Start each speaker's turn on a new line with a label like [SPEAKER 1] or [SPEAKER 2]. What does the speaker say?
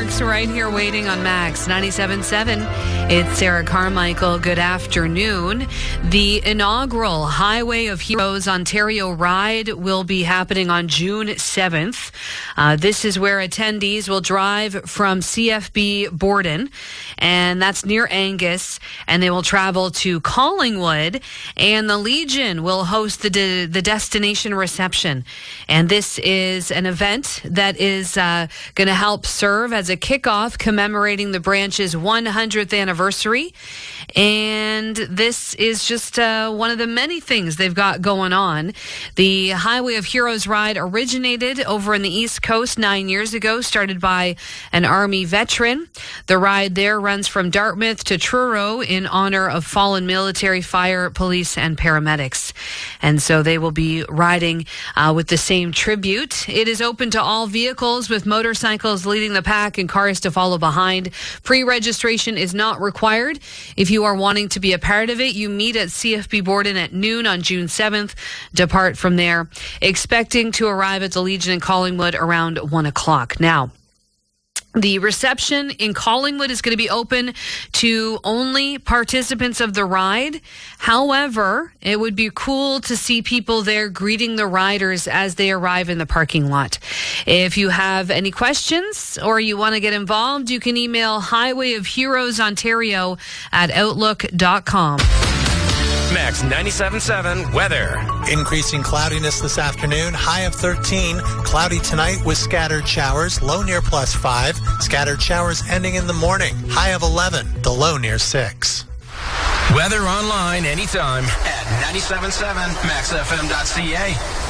[SPEAKER 1] Sparks right here waiting on Max 97.7. It's Sarah Carmichael. Good afternoon. The inaugural Highway of Heroes Ontario ride will be happening on June 7th. This is where attendees will drive from CFB Borden, and that's near Angus, and they will travel to Collingwood, and the Legion will host the destination reception. And this is an event that is going to help serve as a kickoff commemorating the branch's 100th anniversary. And this is just one of the many things they've got going on. The Highway of Heroes ride originated over in the East Coast 9 years ago, started by an Army veteran. The ride there runs from Dartmouth to Truro in honor of fallen military, fire, police, and paramedics. And so they will be riding with the same tribute. It is open to all vehicles, with motorcycles leading the pack and cars to follow behind. Pre-registration is not required. If you are wanting to be a part of it, you meet at CFB Borden at noon on June 7th. Depart from there, expecting to arrive at the Legion in Collingwood around 1 o'clock. Now, the reception in Collingwood is going to be open to only participants of the ride. However, it would be cool to see people there greeting the riders as they arrive in the parking lot. If you have any questions or you want to get involved, you can email highwayofheroesontario@outlook.com.
[SPEAKER 2] Max 97.7 weather.
[SPEAKER 3] Increasing cloudiness this afternoon. High of 13. Cloudy tonight with scattered showers. Low near +5. Scattered showers ending in the morning. High of 11. The low near 6.
[SPEAKER 2] Weather online anytime at 97.7maxfm.ca.